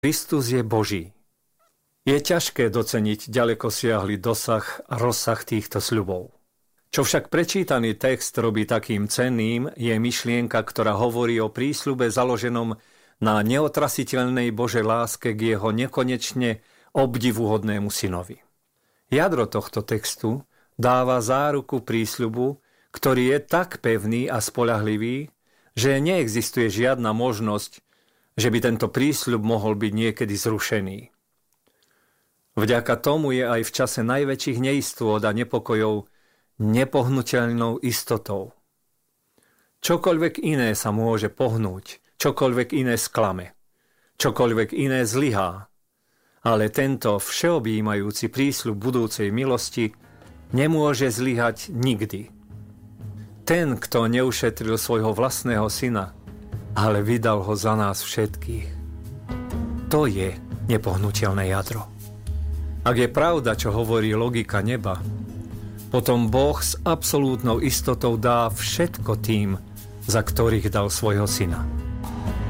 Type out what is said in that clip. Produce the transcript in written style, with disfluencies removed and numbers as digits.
Kristus je Boží. Je ťažké doceniť ďalekosiahly dosah a rozsah týchto sľubov. Čo však prečítaný text robí takým cenným, je myšlienka, ktorá hovorí o prísľube založenom na neotrasiteľnej Božej láske k jeho nekonečne obdivuhodnému synovi. Jadro tohto textu dáva záruku prísľubu, ktorý je tak pevný a spoľahlivý, že neexistuje žiadna možnosť, že by tento prísľub mohol byť niekedy zrušený. Vďaka tomu je aj v čase najväčších neistôt a nepokojov nepohnuteľnou istotou. Čokoľvek iné sa môže pohnúť, čokoľvek iné sklame, čokoľvek iné zlyhá, ale tento všeobjímajúci prísľub budúcej milosti nemôže zlyhať nikdy. Ten, kto neušetril svojho vlastného syna, ale vydal ho za nás všetkých. To je nepohnuteľné jadro. Ak je pravda, čo hovorí logika neba, potom Boh s absolútnou istotou dá všetko tým, za ktorých dal svojho syna.